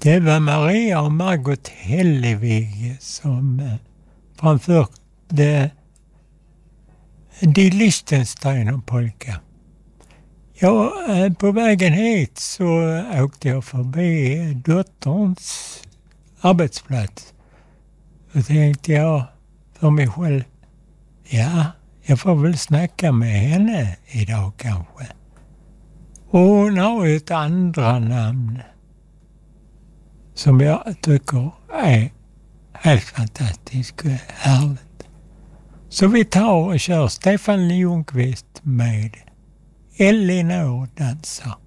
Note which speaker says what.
Speaker 1: Det var Maria och Margot Hellevig som framförde Die Liechtensteiner-polka. Ja, på vägen hit så åkte jag förbi dotterns arbetsplats. Och tänkte jag för mig själv, ja, jag får väl snacka med henne idag kanske. Och hon har ett andra namn som jag tycker är helt fantastiskt härligt. Så vi tar och kör Stefan Ljungqvist med Elinor dansar.